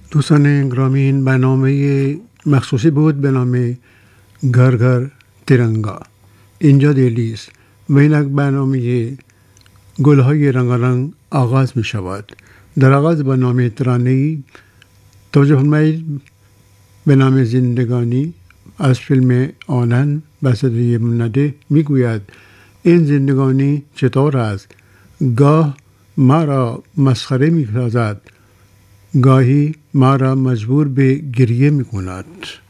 دوستان گرامی، این برنامه مخصوصی بود به نام घर घर तिरंगा. اینجا دلی است و این یک برنامه گلهای رنگارنگ آغاز می شود. در آغاز برنامه ترانه‌ای توجه فرمایید به نام زندگانی از فیلم آنن به صدای منده می گوید این زندگانی چطور است؟ گاه ما را مسخره می سازد، گاهی ما را مجبور به گریه می کند.